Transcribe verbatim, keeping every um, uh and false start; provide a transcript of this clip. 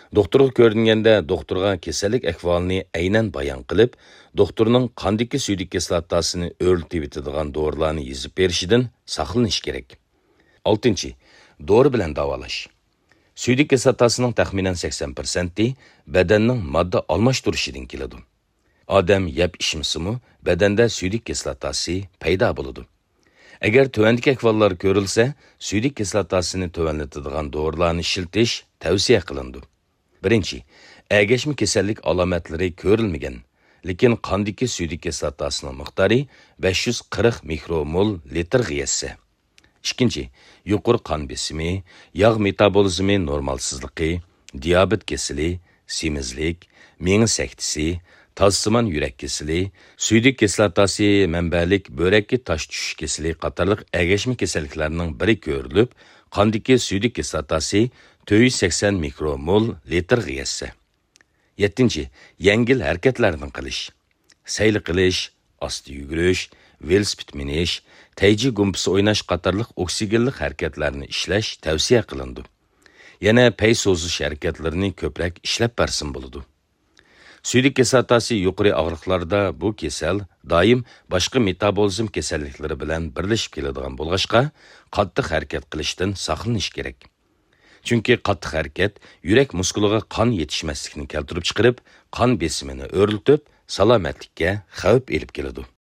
Doktorga ko'ringanda doktorga kasallik ahvolini aynan bayon qilib, doktorning qandagi suydik kislotasini o'rlitib etadigan dorilarni yezib berishidan saqlanish kerak. oltinchi. Dori bilan davolash. Suydik kislotasining taxminan sakson prosenti badanning modda almashtirishidan keladi. Odam yeb ishimsimi, badanda suydik kislotasi paydo bo'ladi. Agar tuvandagi ahvollar ko'rilsa, suydik kislotasini tuvanlatadigan dorilarni ishiltish tavsiya qilindi. Birinchi, agashma kasallik alomatlari ko'rilmagan, lekin qondagi suydik kislotasining miqdori besh yuz qirq mikromol litrga yetsa. Ikkinchi, yuqori qon besimi, yog' metabolizmi normalsizligi, diabet kasali, semizlik, miya saktisi, tozsimon yurak kasali, suydik kislotasi manbalik börekki tosh tushish kasali qatorliq agashma kasalliklarning biri ko'rilib, qondagi suydik kislotasi to'rt yuz sakson mikromol litrga yetsa. yettinchi. Yengil harakatlarni qilish. Sayli qilish, osti yugurish, velosiped minish, tayji gumpisi o'ynash qatorliq oksigenli harakatlarni ishlash tavsiya qilindi. Yana pay so'zish harakatlarini ko'proq ishlab bersin bo'ladi. Suydik kislotasi yuqori og'riqlarda bu kasal doim boshqa metabolizm kasalliklari bilan birlashib keladigan bo'lg'achqa, qattiq harakat qilishdan saqlanish kerak. Chunki qattiq harakat yurak muskuliga qon yetishmaslikni keltirib chiqarib, qon besimini o'rlitib, salomatlikka xavf elib keladi.